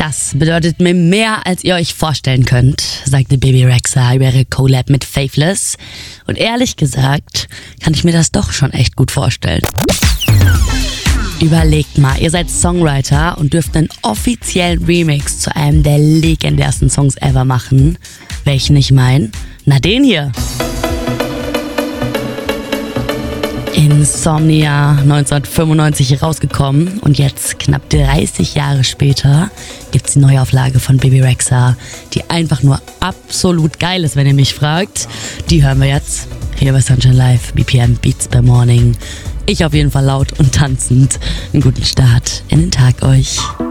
Das bedeutet mir mehr, als ihr euch vorstellen könnt, sagte Bebe Rexha über ihre Collab mit Faithless. Und ehrlich gesagt, kann ich mir das doch schon echt gut vorstellen. Überlegt mal, ihr seid Songwriter und dürft einen offiziellen Remix zu einem der legendärsten Songs ever machen. Welchen ich meine? Na, den hier. Insomnia, 1995 rausgekommen und jetzt, knapp 30 Jahre später, gibt's die Neuauflage von Bebe Rexha, die einfach nur absolut geil ist, wenn ihr mich fragt. Die hören wir jetzt hier bei Sunshine Live, BPM Beats per Morning. Ich auf jeden Fall laut und tanzend. Einen guten Start in den Tag euch.